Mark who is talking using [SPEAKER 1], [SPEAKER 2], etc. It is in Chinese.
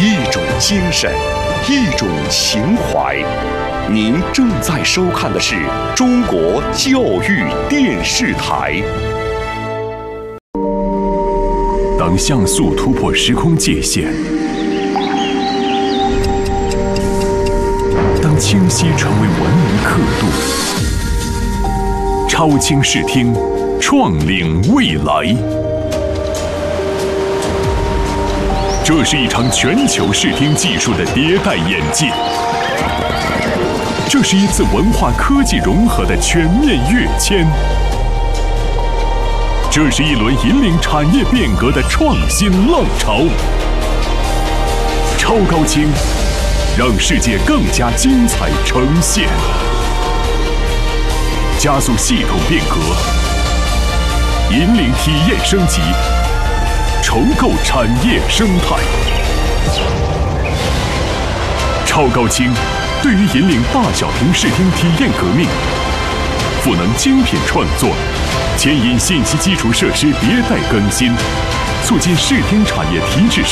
[SPEAKER 1] 一种精神，一种情怀。您正在收看的是中国教育电视台。
[SPEAKER 2] 当像素突破时空界限，当清晰成为文明刻度，超清视听，创领未来。这是一场全球视听技术的迭代演进，这是一次文化科技融合的全面跃迁，这是一轮引领产业变革的创新浪潮。超高清，让世界更加精彩呈现，加速系统变革，引领体验升级，重构产业生态。超高清对于引领大小屏视听体验革命，赋能精品创作，牵引信息基础设施迭代更新，促进视听产业提质